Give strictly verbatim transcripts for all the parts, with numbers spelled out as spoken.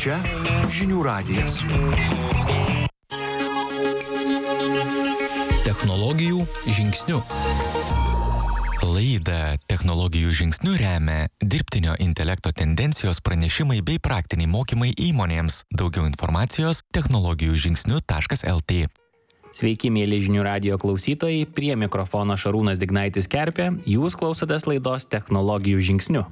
Čia žinių radijas. Technologijų žingsnių. Laidą Technologijų žingsnių remia dirbtinio intelekto tendencijos pranešimai bei praktiniai mokymai įmonėms. Daugiau informacijos technologijų žingsnių taškas lt. Sveiki, mėly žinių radijo klausytojai, prie mikrofono Šarūnas Dignaitis Kerpė, jūs klausotės laidos Technologijų žingsnių.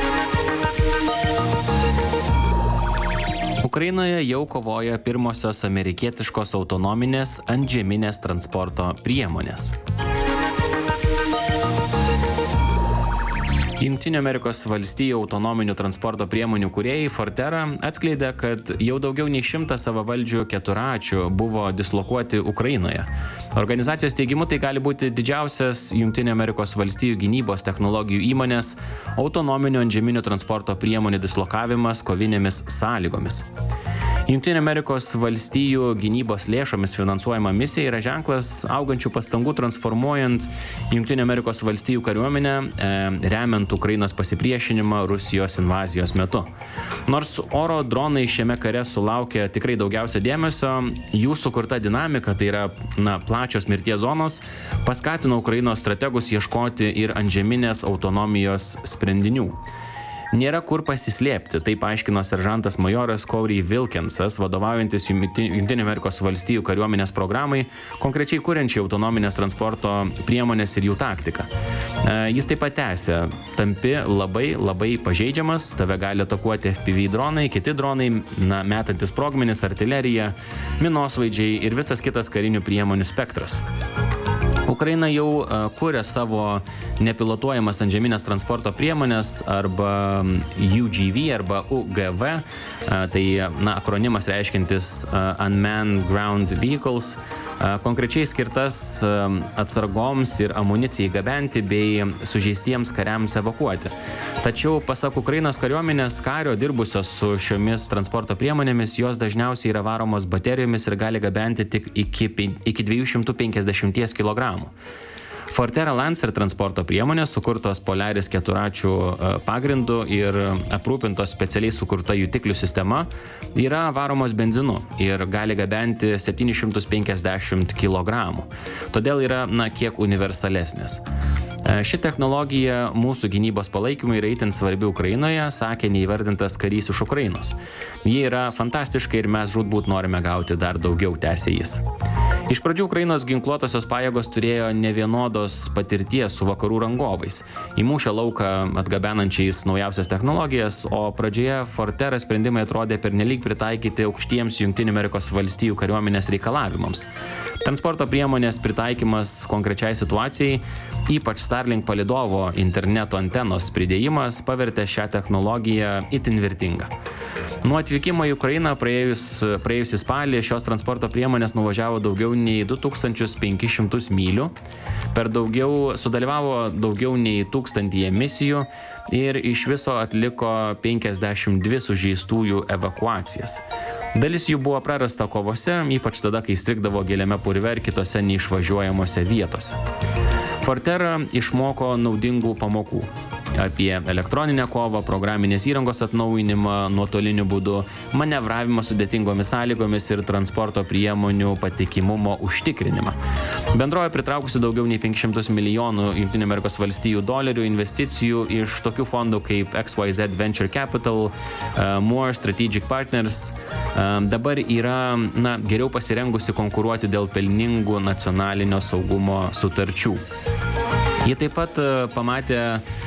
Ukrainoje jau kovoja pirmosios amerikietiškos autonominės antžeminės transporto priemonės. Jungtinių Amerikos valstijų autonominių transporto priemonių kūrėjai Fortera atskleidė, kad jau daugiau nei šimtas savavaldžių keturračių buvo dislokuoti Ukrainoje. Organizacijos teigimu tai gali būti didžiausias Jungtinių Amerikos valstijų gynybos technologijų įmonės autonominių antžeminių transporto priemonių dislokavimas kovinėmis sąlygomis. Jungtinių Amerikos valstijų gynybos lėšomis finansuojama misija yra ženklas augančių pastangų transformuojant Jungtinių Amerikos valstijų kariuomenę, e, remiant Ukrainos pasipriešinimą Rusijos invazijos metu. Nors oro dronai šiame kare sulaukė tikrai daugiausia dėmesio, jų sukurta dinamika, tai yra na, plačios mirties zonos, paskatino Ukrainos strategus ieškoti ir antžeminės autonomijos sprendinių. Nėra kur pasislėpti, taip aiškino seržantas majoras Corey Wilkinsas, vadovaujantis Jungtinių Amerikos valstijų kariuomenės programai, konkrečiai kuriančiai autonominės transporto priemonės ir jų taktiką. Jis taip pat tęsė, tampi labai labai pažeidžiamas, tave gali atakuoti F P V dronai, kiti dronai, na, metantis sprogmenis, artilerija, minosvaidžiai ir visas kitas karinių priemonių spektras. Ukraina jau uh, kuria savo nepilotuojamas antžeminės transporto priemonės arba U G V arba U G V, uh, tai na, akronimas reiškiantis uh, Unmanned Ground Vehicles, uh, konkrečiai skirtas uh, atsargoms ir amunicijai gabenti bei sužeistiems kariams evakuoti. Tačiau, pasak Ukrainos kariuomenės kario dirbusios su šiomis transporto priemonėmis, jos dažniausiai yra varomos baterijomis ir gali gabenti tik iki, iki dviejų šimtų penkiasdešimt kilogramų. Fortera Lancer transporto priemonės, sukurtos Polaris keturračių pagrindu ir aprūpintos specialiai sukurta jutiklių sistema, yra varomos benzinu ir gali gabenti septynis šimtus penkiasdešimt kilogramų. Todėl yra, na, kiek universalesnės. Ši technologija mūsų gynybos palaikymui yra itin svarbi Ukrainoje, sakė neįvardintas karys iš Ukrainos. Ji yra fantastiška ir mes žūtbūt norime gauti dar daugiau, tęsė jis. Iš pradžių Ukrainos ginkluotosios pajėgos turėjo nevienodos patirties su vakarų rangovais, į mūšio lauką atgabenančiais naujausias technologijas, o pradžioje Fortera sprendimai atrodė pernelyg pritaikyti aukštiems Jungtinių Amerikos valstijų kariuomenės reikalavimams. Transporto priemonės pritaikymas konkrečiai situacijai, ypač Starlink palidovo interneto antenos pridėjimas, pavertė šią technologiją itin vertingą. Nuo atvykimo į Ukrainą praėjus, praėjusį spalį šios transporto priemonės nuvažiavo daugiau nei du tūkstančius penkis šimtus mylių, per daugiau, sudalyvavo daugiau nei tūkstantyje misijų ir iš viso atliko penkiasdešimt dvi sužeistųjų evakuacijas. Dalis jų buvo prarasta kovose, ypač tada, kai strigdavo giliame purve ir kitose neišvažiuojamose vietose. Fortera išmoko naudingų pamokų apie elektroninę kovą, programinės įrangos atnaujinimą nuotoliniu būdu, manevravimą sudėtingomis sąlygomis ir transporto priemonių patikimumo užtikrinimą. Bendrovė pritraukusi daugiau nei penkis šimtus milijonų Jungtinių Amerikos valstijų dolerių investicijų iš tokių fondų kaip X Y Z Venture Capital, uh, Moore Strategic Partners, uh, dabar yra na, geriau pasirengusi konkuruoti dėl pelningų nacionalinio saugumo sutarčių. Jie taip pat pamatė,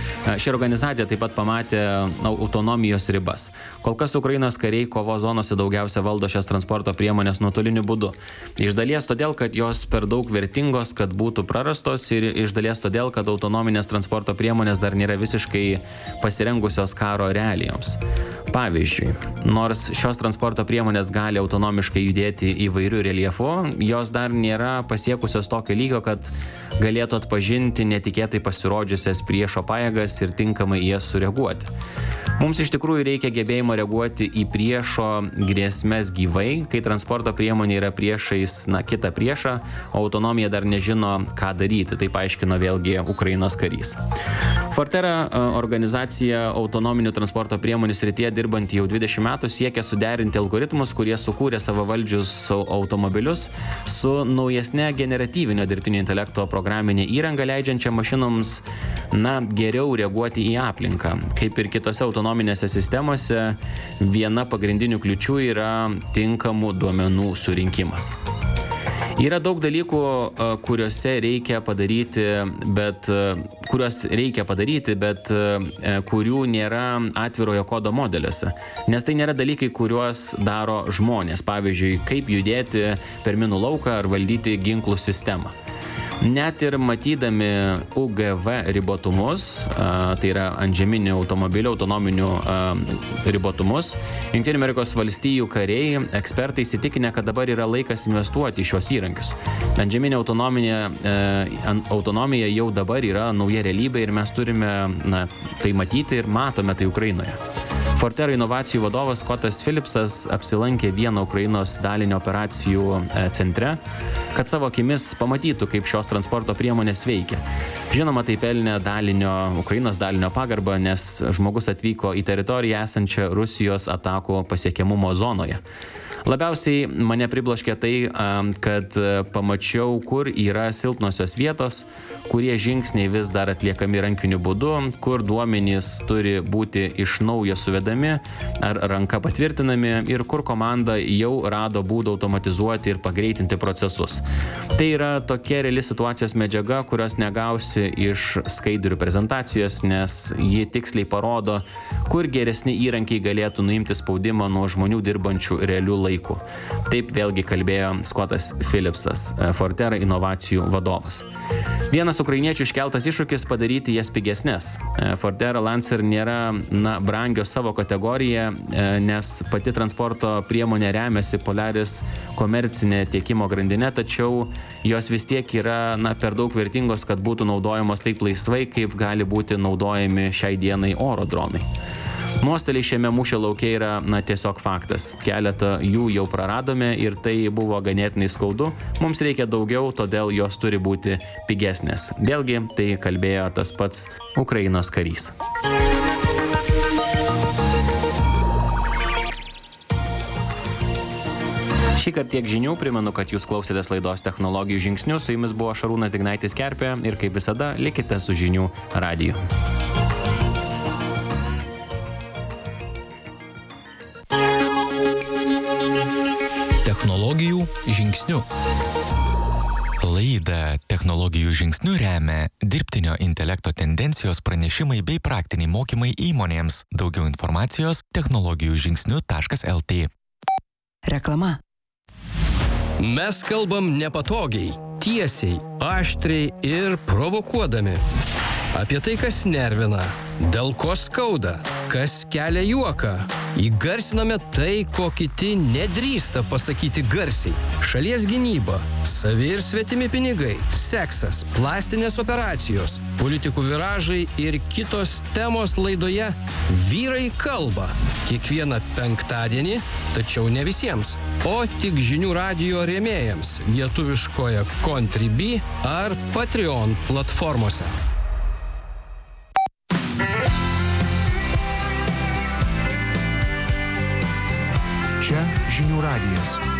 ši organizacija taip pat pamatė autonomijos ribas. Kol kas Ukrainos kariai kovo zonose daugiausia valdo šias transporto priemonės nuotoliniu būdu. Iš dalies todėl, kad jos per daug vertingos, kad būtų prarastos, ir iš dalies todėl, kad autonominės transporto priemonės dar nėra visiškai pasirengusios karo realijoms. Pavyzdžiui, nors šios transporto priemonės gali autonomiškai judėti įvairių reljefų, jos dar nėra pasiekusios tokio lygio, kad galėtų atpažinti netikėtai pasirodžiusias priešo pajėgas ir tinkamai jas sureaguoti. Mums iš tikrųjų reikia gebėjimo reaguoti į priešo grėsmes gyvai, kai transporto priemonė yra priešais, na, kitą priešą, o autonomija dar nežino, ką daryti, taip aiškino vėlgi Ukrainos karys. Fortera organizacija autonominių transporto priemonių srityje dirbantį jau dvidešimt metų, siekia suderinti algoritmus, kurie sukūrė savavaldžius automobilius su naujesne generatyvinio dirbtinio intelekto programinė įranga, leidžiančia mašinoms, na, geriau reaguoti į aplinką. Kaip ir kitose autonominėse sistemose, viena pagrindinių kliučių yra tinkamų duomenų surinkimas. Yra daug dalykų, kuriuose reikia padaryti, bet, kuriuos reikia padaryti, bet kurių nėra atvirojo kodo modeliuose. Nes tai nėra dalykai, kuriuos daro žmonės. Pavyzdžiui, kaip judėti per minų lauką ar valdyti ginklų sistemą. Net ir matydami U G V ribotumus, tai yra antžeminių automobilių autonominių ribotumus, Jungtinių Amerikos valstijų kariai, ekspertai įsitikinę, kad dabar yra laikas investuoti į šios įrankius. Antžeminė autonomija jau dabar yra nauja realybė ir mes turime, na, tai matyti ir matome tai Ukrainoje. Fortera inovacijų vadovas Scottas Phillipsas apsilankė vieno Ukrainos dalinio operacijų centre, kad savo akimis pamatytų, kaip šios transporto priemonės veikia. Žinoma, tai pelnė dalinio, Ukrainos dalinio pagarbą, nes žmogus atvyko į teritoriją esančią Rusijos atakų pasiekiamumo zonoje. Labiausiai mane pribloškė tai, kad pamačiau, kur yra silpnosios vietos, kurie žingsniai vis dar atliekami rankiniu būdu, kur duomenys turi būti iš naujo suvedami ar ranka patvirtinami ir kur komanda jau rado būdą automatizuoti ir pagreitinti procesus. Tai yra tokia reali situacijos medžiaga, kurios negausi iš skaidrių prezentacijos, nes ji tiksliai parodo, kur geresni įrankiai galėtų nuimti spaudimą nuo žmonių dirbančių realių laikų. Taip vėlgi kalbėjo Scottas Phillipsas, Fortera inovacijų vadovas. Vienas ukrainiečių iškeltas iššūkis padaryti jas pigesnes. Fortera Lancer nėra, na, brangios savo kategoriją, nes pati transporto priemonė remiasi Polaris komercinė tiekimo grandinė, tačiau jos vis tiek yra, na, per daug vertingos, kad būtų naudojamos taip laisvai, kaip gali būti naudojami šiai dienai oro dronai. Nuostoliai šiame mūšio lauke yra, na, tiesiog faktas. Keletą jų jau praradome ir tai buvo ganėtinai skaudu. Mums reikia daugiau, todėl jos turi būti pigesnės. Vėlgi, tai kalbėjo tas pats Ukrainos karys. Šįkart tiek žinių, primenu, kad jūs klausėtės laidos Technologijų žingsnių, su jumis buvo Šarūnas Dignaitis Kerpė ir kaip visada likite su Žinių radiju. Technologijų žingsnių. Laidą Technologijų žingsnių remia dirbtinio intelekto tendencijos pranešimai bei praktiniai mokymai įmonėms. Daugiau informacijos technologijų žingsnių taškas el tė. Reklama. Mes kalbam nepatogiai, tiesiai, aštriai ir provokuodami. Apie tai, kas nervina, dėl ko skauda, kas kelia juoką. Įgarsiname tai, ko kiti nedrįsta pasakyti garsiai. Šalies gynyba, savi ir svetimi pinigai, seksas, plastinės operacijos, politikų viražai ir kitos temos laidoje Vyrai kalba. Kiekvieną penktadienį, tačiau ne visiems, o tik Žinių radijo rėmėjams lietuviškoje Contribui ar Patreon platformose. Čia Žinių radijas.